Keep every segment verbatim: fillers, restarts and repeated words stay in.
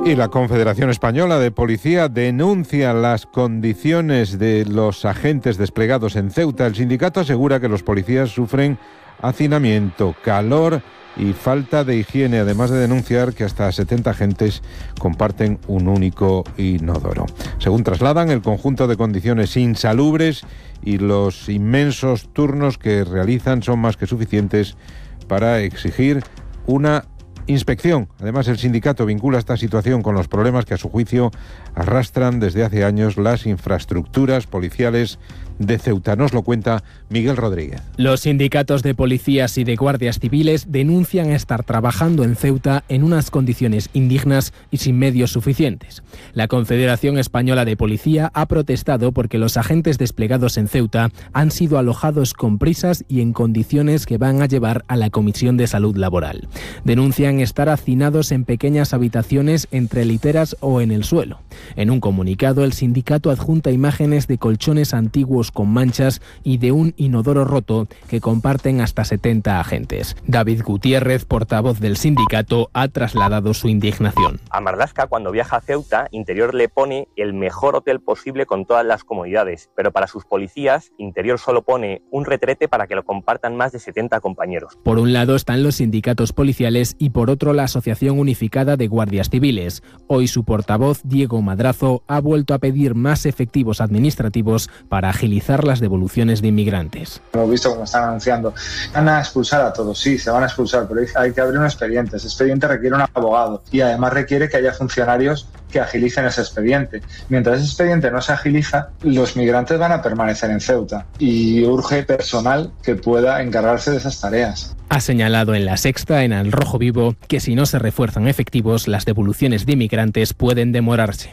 Y la Confederación Española de Policía denuncia las condiciones de los agentes desplegados en Ceuta. El sindicato asegura que los policías sufren hacinamiento, calor y falta de higiene, además de denunciar que hasta setenta agentes comparten un único inodoro. Según trasladan, el conjunto de condiciones insalubres y los inmensos turnos que realizan son más que suficientes para exigir una inspección. Además, el sindicato vincula esta situación con los problemas que, a su juicio, arrastran desde hace años las infraestructuras policiales de Ceuta. Nos lo cuenta Miguel Rodríguez. Los sindicatos de policías y de guardias civiles denuncian estar trabajando en Ceuta en unas condiciones indignas y sin medios suficientes. La Confederación Española de Policía ha protestado porque los agentes desplegados en Ceuta han sido alojados con prisas y en condiciones que van a llevar a la Comisión de Salud Laboral. Denuncian estar hacinados en pequeñas habitaciones entre literas o en el suelo. En un comunicado, el sindicato adjunta imágenes de colchones antiguos con manchas y de un inodoro roto que comparten hasta setenta agentes. David Gutiérrez, portavoz del sindicato, ha trasladado su indignación. A Marlaska, cuando viaja a Ceuta, Interior le pone el mejor hotel posible con todas las comodidades, pero para sus policías, Interior solo pone un retrete para que lo compartan más de setenta compañeros. Por un lado están los sindicatos policiales y por otro la Asociación Unificada de Guardias Civiles. Hoy su portavoz, Diego Madrazo, ha vuelto a pedir más efectivos administrativos para agilizar las devoluciones de inmigrantes. Hemos visto cómo están anunciando. Van a expulsar a todos, sí, se van a expulsar, pero hay que abrir un expediente. Ese expediente requiere un abogado y además requiere que haya funcionarios que agilicen ese expediente. Mientras ese expediente no se agiliza, los migrantes van a permanecer en Ceuta y urge personal que pueda encargarse de esas tareas. Ha señalado en La Sexta, en Al Rojo Vivo, que si no se refuerzan efectivos, las devoluciones de inmigrantes pueden demorarse.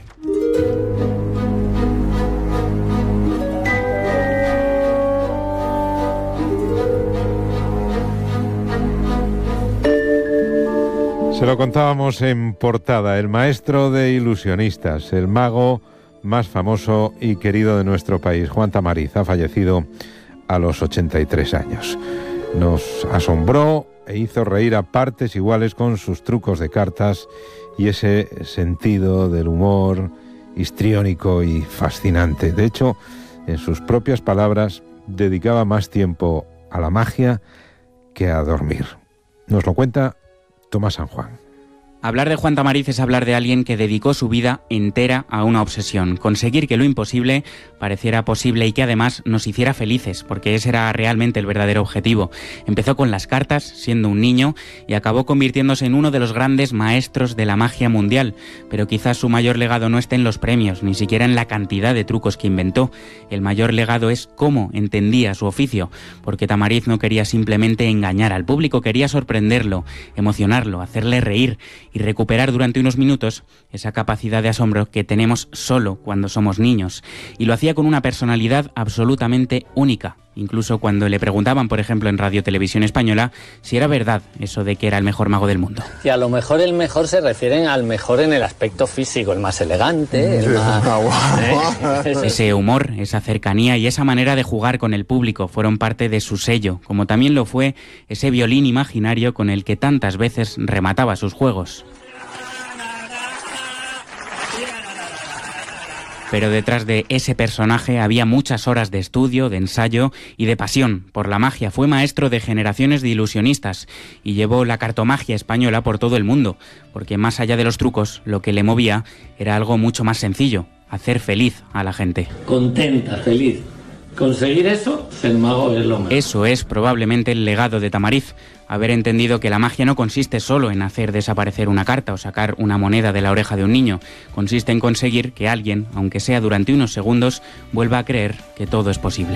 Se lo contábamos en portada, el maestro de ilusionistas, el mago más famoso y querido de nuestro país, Juan Tamariz, ha fallecido a los ochenta y tres años. Nos asombró e hizo reír a partes iguales con sus trucos de cartas y ese sentido del humor histriónico y fascinante. De hecho, en sus propias palabras, dedicaba más tiempo a la magia que a dormir. Nos lo cuenta Tomás San Juan. Hablar de Juan Tamariz es hablar de alguien que dedicó su vida entera a una obsesión, conseguir que lo imposible pareciera posible y que además nos hiciera felices, porque ese era realmente el verdadero objetivo. Empezó con las cartas, siendo un niño, y acabó convirtiéndose en uno de los grandes maestros de la magia mundial, pero quizás su mayor legado no esté en los premios, ni siquiera en la cantidad de trucos que inventó. El mayor legado es cómo entendía su oficio, porque Tamariz no quería simplemente engañar al público, quería sorprenderlo, emocionarlo, hacerle reír y recuperar durante unos minutos esa capacidad de asombro que tenemos solo cuando somos niños. Y lo hacía con una personalidad absolutamente única. Incluso cuando le preguntaban, por ejemplo, en Radio Televisión Española, si era verdad eso de que era el mejor mago del mundo. Y a lo mejor el mejor se refieren al mejor en el aspecto físico, el más elegante, el más... ¿Eh? Ese humor, esa cercanía y esa manera de jugar con el público fueron parte de su sello, como también lo fue ese violín imaginario con el que tantas veces remataba sus juegos. Pero detrás de ese personaje había muchas horas de estudio, de ensayo y de pasión por la magia. Fue maestro de generaciones de ilusionistas y llevó la cartomagia española por todo el mundo, porque más allá de los trucos, lo que le movía era algo mucho más sencillo: hacer feliz a la gente. Contenta, feliz. Conseguir eso, el mago es lo mejor. Eso es probablemente el legado de Tamariz, haber entendido que la magia no consiste solo en hacer desaparecer una carta o sacar una moneda de la oreja de un niño, consiste en conseguir que alguien, aunque sea durante unos segundos, vuelva a creer que todo es posible.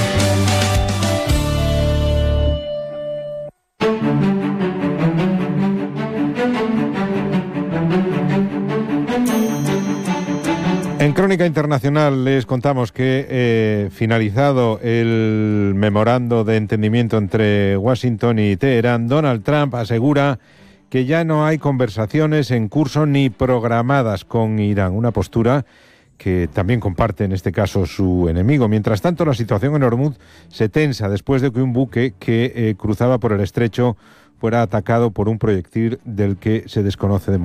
En Crónica Internacional les contamos que, eh, finalizado el memorando de entendimiento entre Washington y Teherán, Donald Trump asegura que ya no hay conversaciones en curso ni programadas con Irán, una postura que también comparte en este caso su enemigo. Mientras tanto, la situación en Hormuz se tensa después de que un buque que eh, cruzaba por el estrecho fuera atacado por un proyectil del que se desconoce de momento.